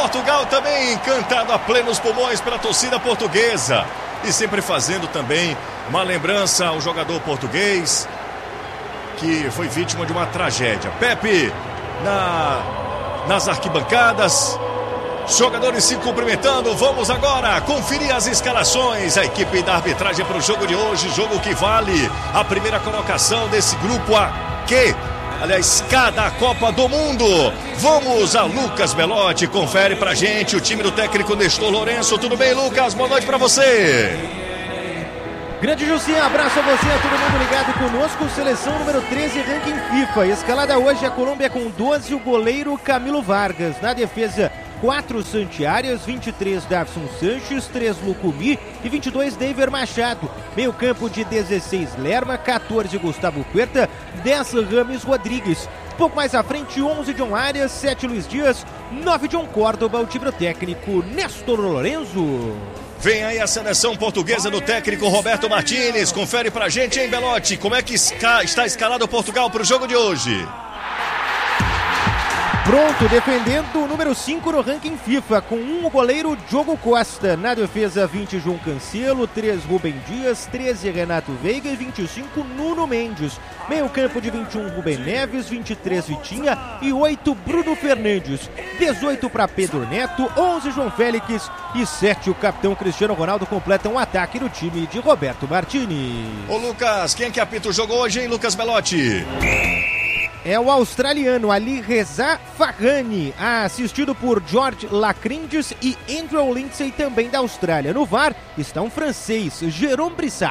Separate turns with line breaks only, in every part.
Portugal também cantado a plenos pulmões pela torcida portuguesa. E sempre fazendo também uma lembrança ao jogador português que foi vítima de uma tragédia. Pepe nas arquibancadas, jogadores se cumprimentando. Vamos agora conferir as escalações. A equipe da arbitragem para o jogo de hoje, jogo que vale a primeira colocação desse grupo Q. Aliás, cada Copa do Mundo. Vamos a Lucas Belotti, confere pra gente o time do técnico Nestor Lourenço. Tudo bem, Lucas? Boa noite pra você.
Grande Jussi, abraço a você, a todo mundo ligado conosco. Seleção número 13, ranking FIFA. Escalada hoje a Colômbia com 12, o goleiro Camilo Vargas. Na defesa, 4 Santiárias, 23 Davison Sanches, 3 Lucumi e 22 Deiver Machado. Meio campo de 16 Lerma, 14 Gustavo Puerta, 10 Rames Rodrigues. Pouco mais à frente, 11 John Arias, 7 Luiz Dias, 9 John Córdoba, o time do técnico Nestor Lourenço.
Vem aí a seleção portuguesa do técnico Roberto Martínez. Confere pra gente, hein, Belotti? Como é que está escalado Portugal pro jogo de hoje?
Pronto, defendendo o número 5 no ranking FIFA, com 1 o goleiro Diogo Costa. Na defesa, 20 João Cancelo, 3 Rubem Dias, 13 Renato Veiga e 25 Nuno Mendes. Meio campo de 21 Rubem Neves, 23 Vitinha e 8 Bruno Fernandes. 18 para Pedro Neto, 11 João Félix e 7 o capitão Cristiano Ronaldo completam o ataque do time de Roberto Martínez.
Ô Lucas, quem é que apita o jogo hoje, hein, Lucas Belotti?
É o australiano Ali Reza Farhani, assistido por George Lacrindes e Andrew Lindsay, também da Austrália. No VAR está um francês, Jérôme Brissat.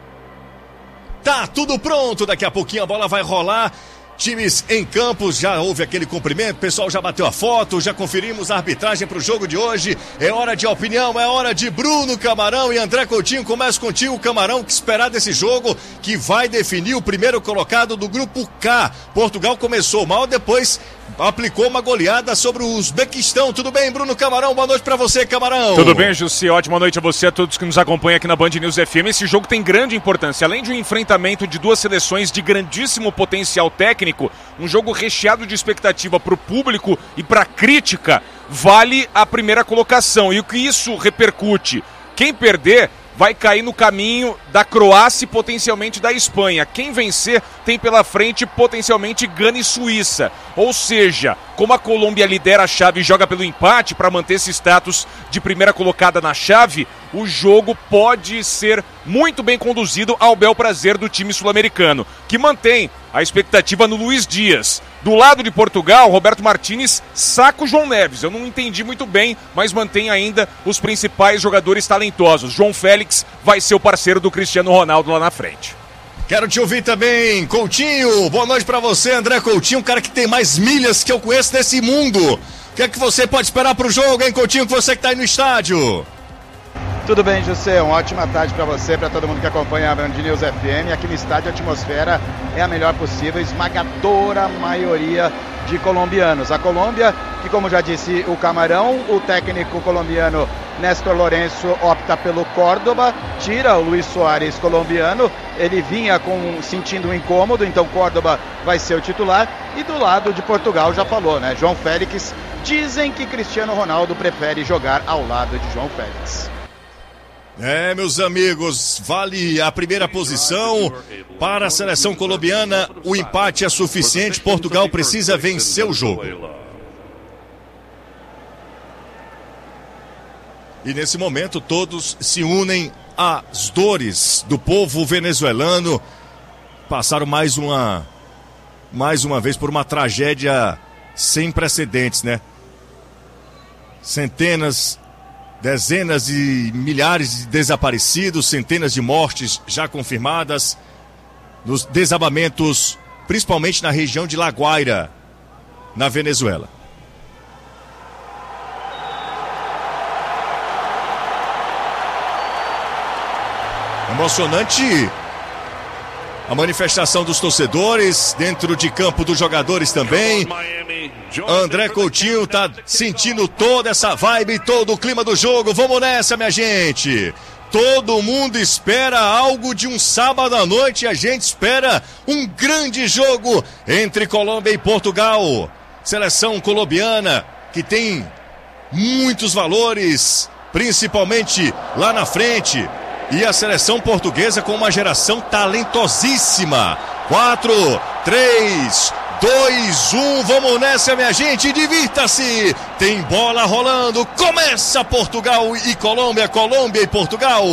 Tá tudo pronto, daqui a pouquinho a bola vai rolar. Times em campos, já houve aquele cumprimento, o pessoal já bateu a foto, já conferimos a arbitragem para o jogo de hoje. É hora de opinião, é hora de Bruno Camarão e André Coutinho. Começa contigo, Camarão, o que esperar desse jogo que vai definir o primeiro colocado do grupo K. Portugal começou mal, depois aplicou uma goleada sobre o Uzbequistão. Tudo bem, Bruno Camarão? Boa noite pra você, Camarão.
Tudo bem, Jussi? Ótima noite a você, a todos que nos acompanham aqui na Band News FM. Esse jogo tem grande importância. Além de um enfrentamento de duas seleções de grandíssimo potencial técnico, um jogo recheado de expectativa pro público e pra crítica, vale a primeira colocação. E o que isso repercute? Quem perder vai cair no caminho da Croácia e potencialmente da Espanha. Quem vencer tem pela frente potencialmente Gana e Suíça. Ou seja, como a Colômbia lidera a chave e joga pelo empate para manter esse status de primeira colocada na chave, o jogo pode ser muito bem conduzido ao bel prazer do time sul-americano, que mantém a expectativa no Luiz Dias. Do lado de Portugal, Roberto Martínez saca o João Neves. Eu não entendi muito bem, mas mantém ainda os principais jogadores talentosos. João Félix vai ser o parceiro do Cristiano Ronaldo lá na frente.
Quero te ouvir também, Coutinho. Boa noite pra você, André Coutinho, um cara que tem mais milhas que eu conheço nesse mundo. O que é que você pode esperar pro jogo, hein, Coutinho, que você que tá aí no estádio?
Tudo bem, José, uma ótima tarde para você, para todo mundo que acompanha a Band News FM. Aqui no estádio a atmosfera é a melhor possível, esmagadora maioria de colombianos. A Colômbia, que como já disse o Camarão, o técnico colombiano Nestor Lourenço opta pelo Córdoba, tira o Luis Soares colombiano, ele vinha sentindo um incômodo, então Córdoba vai ser o titular. E do lado de Portugal já falou, né? João Félix, dizem que Cristiano Ronaldo prefere jogar ao lado de João Félix.
É, meus amigos, vale a primeira posição para a seleção colombiana. O empate é suficiente, Portugal precisa vencer o jogo. E nesse momento todos se unem às dores do povo venezuelano. Passaram mais uma vez por uma tragédia sem precedentes, né? Dezenas e milhares de desaparecidos, centenas de mortes já confirmadas nos desabamentos, principalmente na região de La Guaira, na Venezuela. Emocionante a manifestação dos torcedores, dentro de campo dos jogadores também. André Coutinho tá sentindo toda essa vibe, todo o clima do jogo. Vamos nessa, minha gente. Todo mundo espera algo de um sábado à noite. A gente espera um grande jogo entre Colômbia e Portugal. Seleção colombiana que tem muitos valores, principalmente lá na frente. E a seleção portuguesa com uma geração talentosíssima. 4, 3, 2, 1, vamos nessa, minha gente, divirta-se. Tem bola rolando, começa Portugal e Colômbia, Colômbia e Portugal.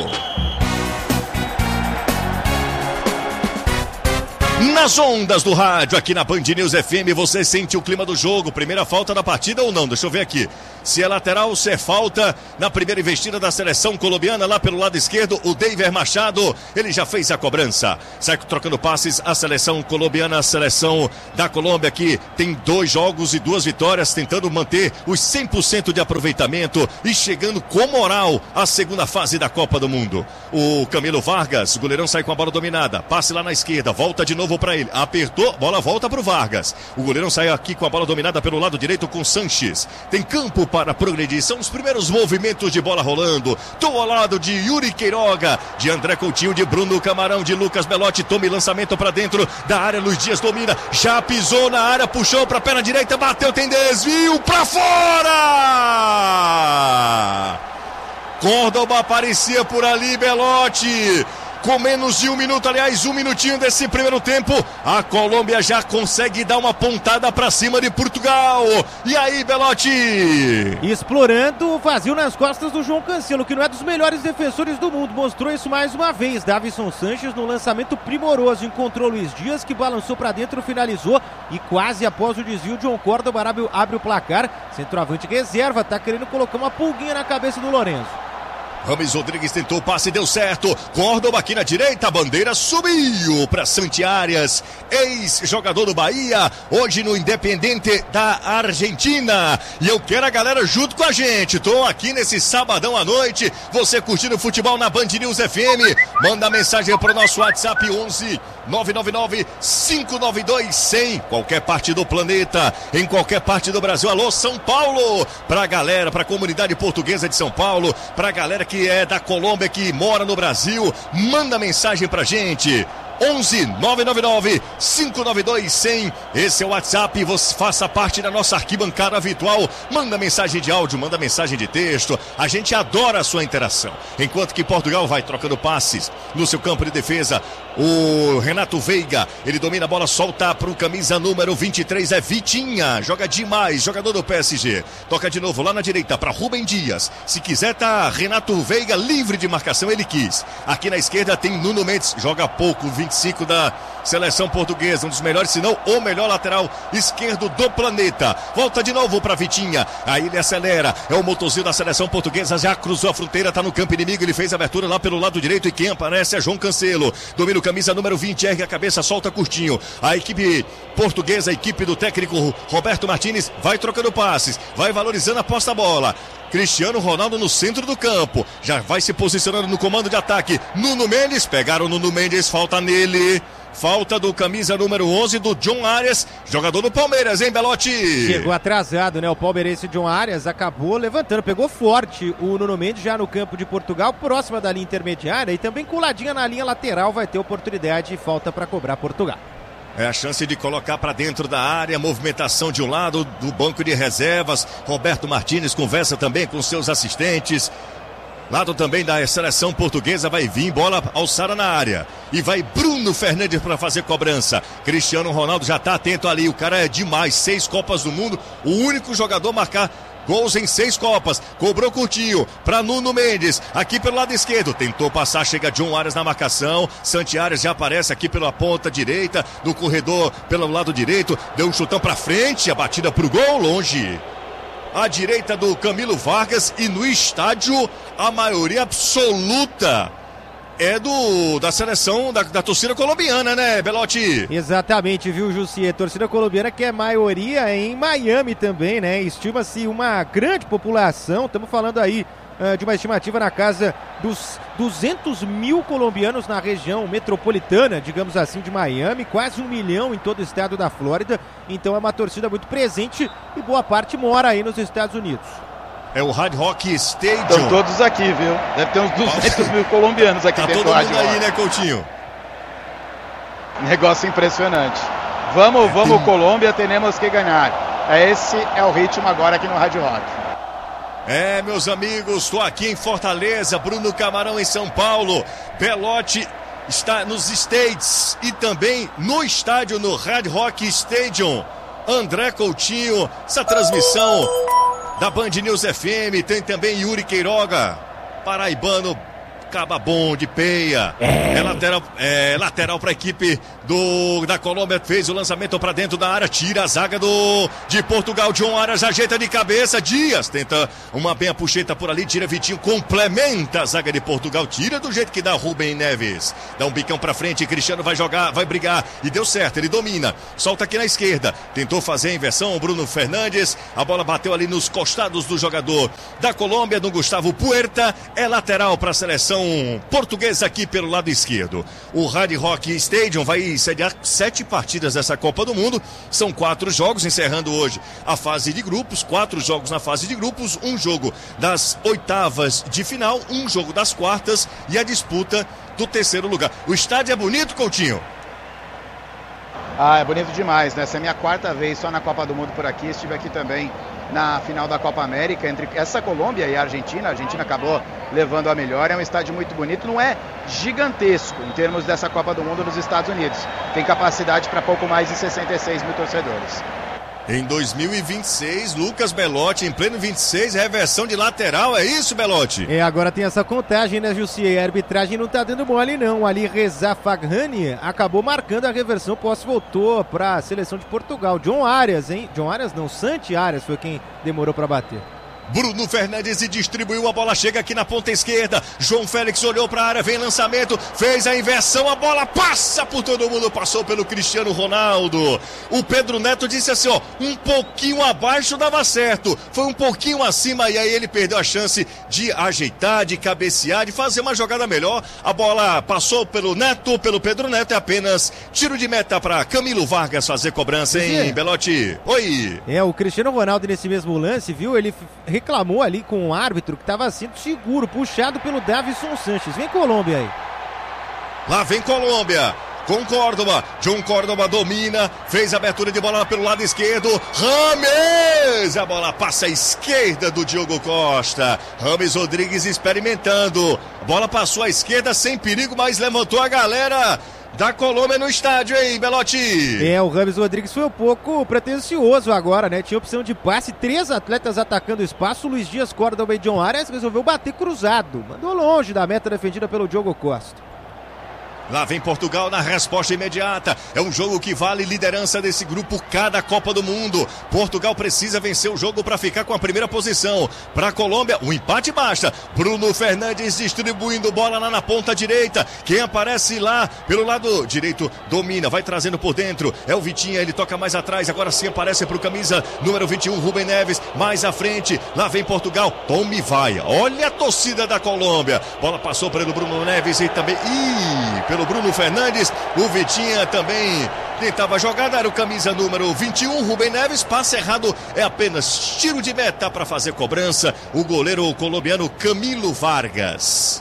Nas ondas do rádio, aqui na Band News FM, você sente o clima do jogo. Primeira falta da partida ou não? Deixa eu ver aqui. Se é lateral, se é falta. Na primeira investida da seleção colombiana, lá pelo lado esquerdo, o Deiver Machado, ele já fez a cobrança. Sai trocando passes a seleção colombiana, a seleção da Colômbia, que tem 2 jogos e 2 vitórias, tentando manter os 100% de aproveitamento e chegando com moral à segunda fase da Copa do Mundo. O Camilo Vargas, o goleirão sai com a bola dominada. Passe lá na esquerda, volta de novo para ele. Apertou, bola volta para o Vargas. O goleirão sai aqui com a bola dominada pelo lado direito com Sanches. Tem campo para progredir. São os primeiros movimentos de bola rolando. Tô ao lado de Yuri Queiroga, de André Coutinho, de Bruno Camarão, de Lucas Belotti. Tome lançamento para dentro da área. Luiz Dias domina, já pisou na área, puxou para a perna direita, bateu, tem desvio para fora. Córdoba aparecia por ali, Belotti. Com menos de 1 minuto, aliás, 1 minutinho desse primeiro tempo, a Colômbia já consegue dar uma pontada pra cima de Portugal. E aí, Belotti?
Explorando o vazio nas costas do João Cancelo, que não é dos melhores defensores do mundo. Mostrou isso mais uma vez. Davinson Sanches, no lançamento primoroso, encontrou Luiz Dias, que balançou pra dentro, finalizou. E quase após o desvio, John Córdoba abre o placar. Centroavante reserva, tá querendo colocar uma pulguinha na cabeça do Lourenço.
Rames Rodrigues tentou o passe, deu certo. Córdoba aqui na direita, a bandeira subiu para Santi Arias, ex-jogador do Bahia, hoje no Independiente da Argentina. E eu quero a galera junto com a gente. Tô aqui nesse sabadão à noite, você curtindo futebol na Band News FM. Manda mensagem pro nosso WhatsApp 11 999 592 100. Qualquer parte do planeta, em qualquer parte do Brasil. Alô, São Paulo, pra galera, pra comunidade portuguesa de São Paulo, pra galera que é da Colômbia, que mora no Brasil, manda mensagem pra gente. 11 999 592 100. Esse é o WhatsApp. Você faça parte da nossa arquibancada virtual. Manda mensagem de áudio, manda mensagem de texto. A gente adora a sua interação. Enquanto que Portugal vai trocando passes no seu campo de defesa. O Renato Veiga, ele domina a bola, solta para o camisa número 23, é Vitinha. Joga demais, jogador do PSG. Toca de novo lá na direita para Rubem Dias. Se quiser, tá Renato Veiga livre de marcação, ele quis. Aqui na esquerda tem Nuno Mendes, joga pouco, 25 da seleção portuguesa, um dos melhores, se não o melhor lateral esquerdo do planeta. Volta de novo para Vitinha, aí ele acelera, é o motorzinho da seleção portuguesa, já cruzou a fronteira, tá no campo inimigo, ele fez a abertura lá pelo lado direito e quem aparece é João Cancelo. Domina o camisa número 20, ergue a cabeça, solta curtinho. A equipe portuguesa, a equipe do técnico Roberto Martínez vai trocando passes, vai valorizando a posse da bola. Cristiano Ronaldo no centro do campo, já vai se posicionando no comando de ataque. Nuno Mendes, pegaram o Nuno Mendes, falta nele. Falta do camisa número 11 do John Arias, jogador do Palmeiras, hein, Belotti?
Chegou atrasado, né? O palmeirense John Arias acabou levantando, pegou forte o Nuno Mendes já no campo de Portugal, próxima da linha intermediária e também coladinha na linha lateral, vai ter oportunidade e falta para cobrar Portugal.
É a chance de colocar para dentro da área, movimentação de um lado do banco de reservas. Roberto Martínez conversa também com seus assistentes. Lado também da seleção portuguesa, vai vir bola alçada na área. E vai Bruno Fernandes para fazer cobrança. Cristiano Ronaldo já está atento ali, o cara é demais, 6 Copas do Mundo, o único jogador a marcar gols em 6 Copas, cobrou curtinho para Nuno Mendes, aqui pelo lado esquerdo, tentou passar, chega John Arias na marcação, Santi Arias já aparece aqui pela ponta direita, no corredor pelo lado direito, deu um chutão para frente, a batida pro gol, longe. À direita do Camilo Vargas e no estádio a maioria absoluta é da seleção, da torcida colombiana, né, Belotti?
Exatamente, viu, Jussi? Torcida colombiana que é maioria em Miami também, né? Estima-se uma grande população, estamos falando aí de uma estimativa na casa dos 200 mil colombianos na região metropolitana, digamos assim, de Miami, quase 1 milhão em todo o estado da Flórida, então é uma torcida muito presente e boa parte mora aí nos Estados Unidos.
É o Hard Rock Stadium.
Estão todos aqui, viu? Deve ter uns 200 mil colombianos aqui dentro do Hard Rock.
Tá todo mundo aí, né, Coutinho?
Negócio impressionante. Vamos, Colômbia, temos que ganhar. Esse é o ritmo agora aqui no Hard Rock.
Meus amigos, estou aqui em Fortaleza, Bruno Camarão em São Paulo, Belotti está nos States e também no estádio, no Hard Rock Stadium. André Coutinho, essa transmissão da Band News FM, tem também Yuri Queiroga, paraibano, Caba bom de peia. Lateral para a equipe da Colômbia. Fez o lançamento para dentro da área. Tira a zaga de Portugal. John Arias ajeita de cabeça. Dias tenta uma bem a puxeta por ali. Tira Vitinho. Complementa a zaga de Portugal. Tira do jeito que dá Rubem Neves. Dá um bicão para frente. Cristiano vai jogar, vai brigar. E deu certo. Ele domina. Solta aqui na esquerda. Tentou fazer a inversão. O Bruno Fernandes. A bola bateu ali nos costados do jogador da Colômbia, do Gustavo Puerta. É lateral para a seleção portuguesa aqui pelo lado esquerdo. O Hard Rock Stadium vai sediar 7 partidas dessa Copa do Mundo. São 4 jogos, encerrando hoje a fase de grupos. 4 jogos na fase de grupos, um jogo das oitavas de final, um jogo das quartas e a disputa do terceiro lugar. O estádio é bonito, Coutinho?
É bonito demais, né? Essa é a minha 4ª vez só na Copa do Mundo por aqui. Estive aqui também na final da Copa América entre essa Colômbia e a Argentina. A Argentina acabou levando a melhor. É um estádio muito bonito, não é gigantesco em termos dessa Copa do Mundo nos Estados Unidos. Tem capacidade para pouco mais de 66 mil torcedores.
Em 2026, Lucas Belotti, em pleno 26, reversão de lateral, é isso, Belotti?
Agora tem essa contagem, né, Jussi? A arbitragem não tá dando mole, não. Ali, Reza Faghani acabou marcando a reversão, posse voltou para a seleção de Portugal. John Arias, hein? John Arias não, Santi Arias foi quem demorou para bater.
Bruno Fernandes distribuiu, a bola chega aqui na ponta esquerda. João Félix olhou para a área, vem lançamento, fez a inversão, a bola passa por todo mundo, passou pelo Cristiano Ronaldo. O Pedro Neto disse assim, um pouquinho abaixo dava certo, foi um pouquinho acima e aí ele perdeu a chance de ajeitar, de cabecear, de fazer uma jogada melhor. A bola passou pelo Neto, pelo Pedro Neto, é apenas tiro de meta para Camilo Vargas fazer cobrança, hein, Belotti? Oi!
O Cristiano Ronaldo nesse mesmo lance, viu? Ele reclamou ali com o árbitro que estava sendo seguro, puxado pelo Davison Sanches. Vem Colômbia aí.
Lá vem Colômbia. Com Córdoba, John Córdoba domina, fez a abertura de bola pelo lado esquerdo, Rames, a bola passa à esquerda do Diogo Costa, Rames Rodrigues experimentando, a bola passou à esquerda sem perigo, mas levantou a galera da Colômbia no estádio, hein, Belotti?
O Rames Rodrigues foi um pouco pretencioso agora, né? Tinha opção de passe, 3 atletas atacando o espaço, Luiz Dias, Córdoba e John Arias resolveu bater cruzado, mandou longe da meta defendida pelo Diogo Costa.
Lá vem Portugal na resposta imediata. É um jogo que vale liderança desse grupo cada Copa do Mundo. Portugal precisa vencer o jogo para ficar com a primeira posição. Para a Colômbia, o empate basta. Bruno Fernandes distribuindo bola lá na ponta direita. Quem aparece lá pelo lado direito domina, vai trazendo por dentro. É o Vitinha, ele toca mais atrás. Agora sim aparece para o camisa número 21, Rubem Neves. Mais à frente, lá vem Portugal. Tome vai. Olha a torcida da Colômbia. Bola passou pelo Bruno Neves e também... pelo Bruno Fernandes, o Vitinha também tentava a jogada, era o camisa número 21, Rubem Neves, passe errado, é apenas tiro de meta para fazer cobrança, o goleiro colombiano Camilo Vargas.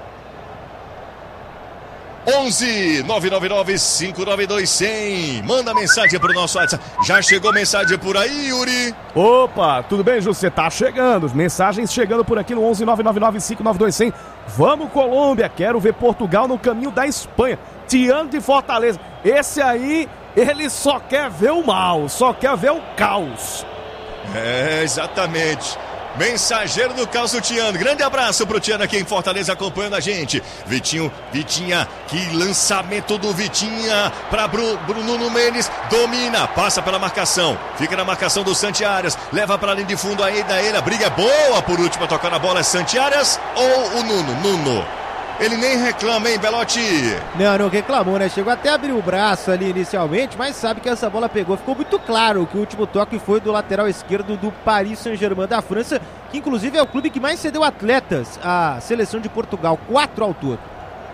11 999 592 100. Manda mensagem pro nosso WhatsApp. Já chegou mensagem por aí, Yuri?
Opa, tudo bem, José? Tá chegando. Mensagens chegando por aqui no 11 999 592 100. Vamos, Colômbia. Quero ver Portugal no caminho da Espanha. Tiago de Fortaleza. Esse aí, ele só quer ver o mal, só quer ver o caos.
Exatamente. Mensageiro do caos, o Tiano. Grande abraço pro Tiano aqui em Fortaleza acompanhando a gente. Vitinha, que lançamento do Vitinha para Bruno Mendes. Domina, passa pela marcação. Fica na marcação do Santi Arias. Leva para a linha de fundo aí da ele. A briga é boa. Por último a tocar na bola é Santi Arias ou o Nuno? Ele nem reclama, hein, Belotti?
Não reclamou, né? Chegou até a abrir o braço ali inicialmente, mas sabe que essa bola pegou. Ficou muito claro que o último toque foi do lateral esquerdo do Paris Saint-Germain da França, que inclusive é o clube que mais cedeu atletas à seleção de Portugal, 4 ao todo.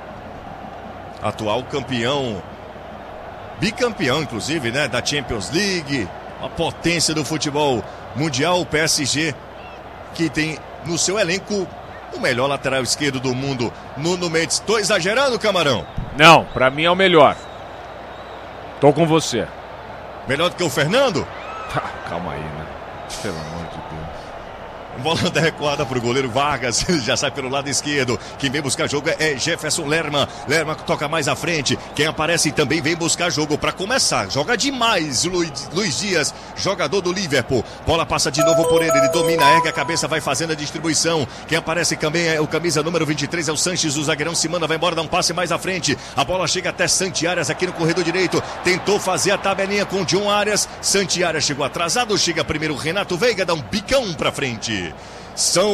Atual campeão, bicampeão inclusive, né, da Champions League, a potência do futebol mundial, o PSG, que tem no seu elenco o melhor lateral esquerdo do mundo, Nuno Mendes. Tô exagerando, Camarão?
Não, pra mim é o melhor. Tô com você.
Melhor do que o Fernando?
Calma aí, né? Pelo amor de Deus.
Bola recuada pro goleiro Vargas, ele já sai pelo lado esquerdo. Quem vem buscar jogo é Jefferson Lerman. Lerman toca mais à frente. Quem aparece também vem buscar jogo para começar. Joga demais Luiz Dias, jogador do Liverpool. Bola passa de novo por ele domina, ergue a cabeça, vai fazendo a distribuição. Quem aparece também é o camisa número 23, é o Sanches, o zagueirão se manda, vai embora, dá um passe mais à frente. A bola chega até Santi Arias aqui no corredor direito. Tentou fazer a tabelinha com John Arias. Santi Arias chegou atrasado, chega primeiro Renato Veiga, dá um bicão pra frente. São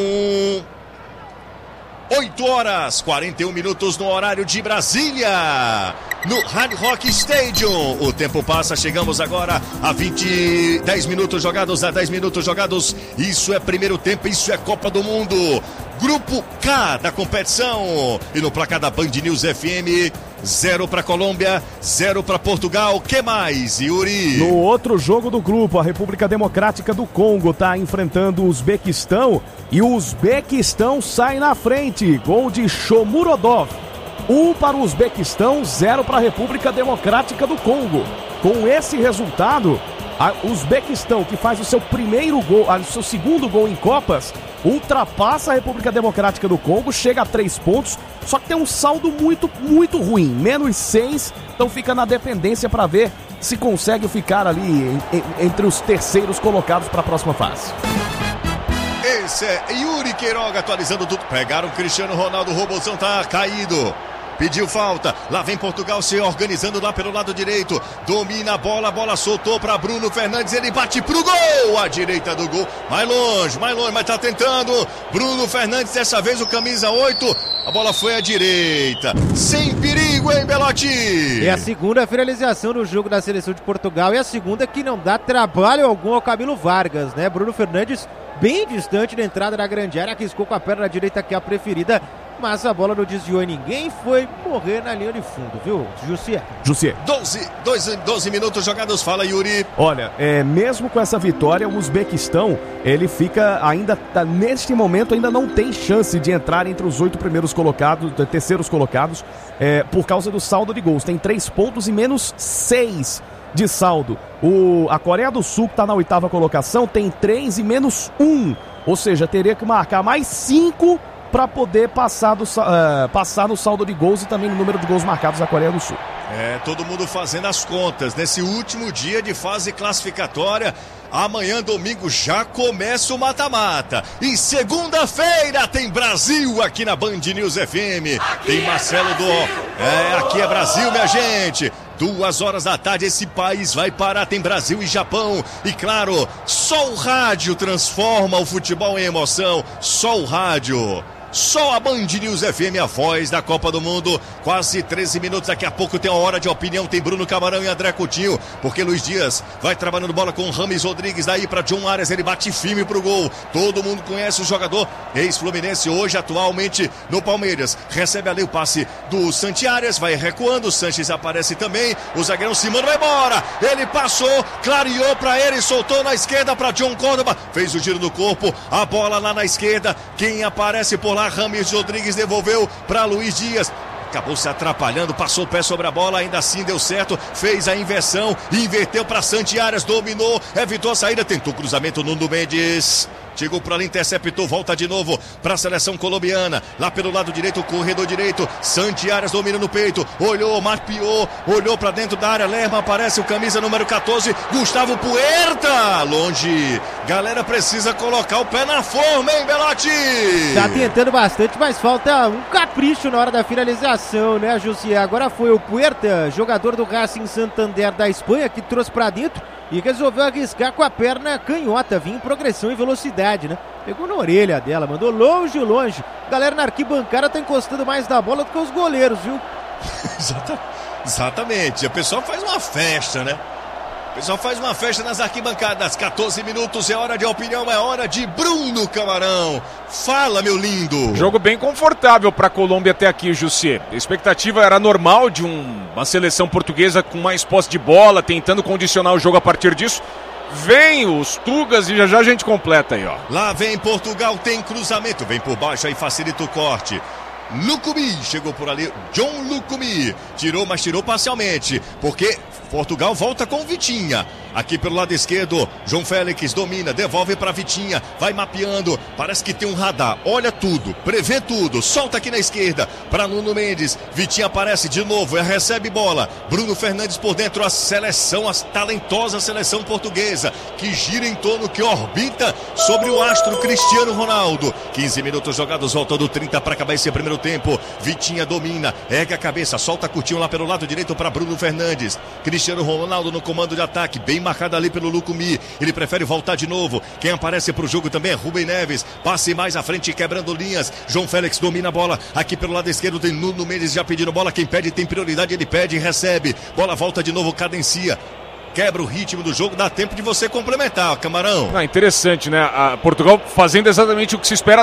8h41 no horário de Brasília, no Hard Rock Stadium. O tempo passa, chegamos agora a 10 minutos jogados. Isso é primeiro tempo, isso é Copa do Mundo. Grupo K da competição. E no placar da Band News FM, 0 para Colômbia, 0 para Portugal. Que mais, Yuri?
No outro jogo do grupo, a República Democrática do Congo está enfrentando o Uzbequistão e o Uzbequistão sai na frente. Gol de Shomurodov. 1 para o Uzbequistão, 0 para a República Democrática do Congo. Com esse resultado, o Uzbequistão, que faz o seu primeiro gol, o seu segundo gol em Copas, ultrapassa a República Democrática do Congo, chega a 3 pontos, só que tem um saldo muito, muito ruim, menos 6, então fica na dependência para ver se consegue ficar ali entre os terceiros colocados para a próxima fase.
Esse é Yuri Queiroga atualizando tudo. Pegaram o Cristiano Ronaldo, o Robozão tá caído. Pediu falta, lá vem Portugal se organizando lá pelo lado direito, domina a bola soltou para Bruno Fernandes, ele bate pro gol, à direita do gol, mais longe, mas tá tentando, Bruno Fernandes, dessa vez o camisa 8, a bola foi à direita, sem perigo, hein, Belotti?
É a segunda finalização do jogo da seleção de Portugal e a segunda que não dá trabalho algum ao Camilo Vargas, né? Bruno Fernandes bem distante da entrada da grande área, arriscou com a perna direita que é a preferida, mas a bola não desviou e ninguém foi morrer na linha de fundo, viu, Jussier?
12 minutos jogados, fala, Yuri.
Olha, mesmo com essa vitória, o Uzbequistão, ele fica ainda, neste momento, ainda não tem chance de entrar entre os 8 primeiros colocados, terceiros colocados, por causa do saldo de gols. Tem 3 pontos e menos 6 de saldo. A Coreia do Sul, que está na 8ª colocação, tem 3 e menos 1, ou seja, teria que marcar mais 5 para poder passar no saldo de gols e também no número de gols marcados da Coreia do Sul.
Todo mundo fazendo as contas nesse último dia de fase classificatória. Amanhã, domingo, já começa o mata-mata. E segunda-feira tem Brasil aqui na Band News FM. Tem Marcelo aqui é Brasil, minha gente. 14h, esse país vai parar, tem Brasil e Japão. E claro, só o rádio transforma o futebol em emoção. Só o rádio. Só a Band News FM, a voz da Copa do Mundo. Quase 13 minutos, daqui a pouco tem a hora de opinião. Tem Bruno Camarão e André Coutinho, porque Luiz Dias vai trabalhando bola com Rames Rodrigues. Daí para John Arias, ele bate firme pro gol. Todo mundo conhece o jogador ex-Fluminense, hoje atualmente no Palmeiras. Recebe ali o passe do Santi Arias, vai recuando, o Sanches aparece também. O zagueirão Simão vai embora, ele passou, clareou para ele, soltou na esquerda para John Córdoba, fez o giro do corpo, a bola lá na esquerda. Quem aparece por lá? Rames Rodrigues devolveu para Luiz Dias. Acabou se atrapalhando, passou o pé sobre a bola, ainda assim deu certo, fez a inversão, inverteu para Santi Arias, dominou, evitou a saída, tentou cruzamento, Nuno Mendes. Chegou para ali, interceptou, volta de novo para a seleção colombiana. Lá pelo lado direito, corredor direito. Santi Arias domina no peito. Olhou, mapeou, olhou para dentro da área. Lerma aparece o camisa número 14. Gustavo Puerta. Longe. Galera precisa colocar o pé na forma, hein, Belotti?
Tá tentando bastante, mas falta um capricho na hora da finalização, né, Jussier? Agora foi o Puerta, jogador do Racing Santander da Espanha, que trouxe para dentro e resolveu arriscar com a perna canhota, vinha em progressão e velocidade, né? Pegou na orelha dela, mandou longe. Galera na arquibancada tá encostando mais na bola do que os goleiros, viu?
Exatamente, a pessoa faz uma festa, né? O pessoal faz uma festa nas arquibancadas. 14 minutos, é hora de opinião, é hora de Bruno Camarão. Fala, meu lindo.
Jogo bem confortável para a Colômbia até aqui, Jussier. A expectativa era normal de uma seleção portuguesa com mais posse de bola, tentando condicionar o jogo a partir disso. Vem os Tugas e já a gente completa aí, ó.
Lá vem Portugal, tem cruzamento. Vem por baixo aí, facilita o corte. Lucumi, chegou por ali, John Lucumi, tirou, mas tirou parcialmente, porque Portugal volta com Vitinha. Aqui pelo lado esquerdo, João Félix domina, devolve para Vitinha, vai mapeando, parece que tem um radar, olha tudo, prevê tudo, solta aqui na esquerda para Nuno Mendes, Vitinha aparece de novo, recebe bola, Bruno Fernandes por dentro, a seleção, a talentosa seleção portuguesa, que gira em torno, que orbita sobre o astro Cristiano Ronaldo. 15 minutos jogados, voltando 30 para acabar esse primeiro tempo. Vitinha domina, ergue a cabeça, solta curtinho lá pelo lado direito para Bruno Fernandes. Cristiano Ronaldo no comando de ataque, bem marcado ali pelo Lucumi. Ele prefere voltar de novo. Quem aparece pro jogo também é Rubem Neves. Passe mais à frente, quebrando linhas. João Félix domina a bola. Aqui pelo lado esquerdo tem Nuno Mendes já pedindo bola. Quem pede tem prioridade, ele pede e recebe. Bola volta de novo, cadencia. Quebra o ritmo do jogo, dá tempo de você complementar, Camarão.
Interessante, né? Portugal fazendo exatamente o que se espera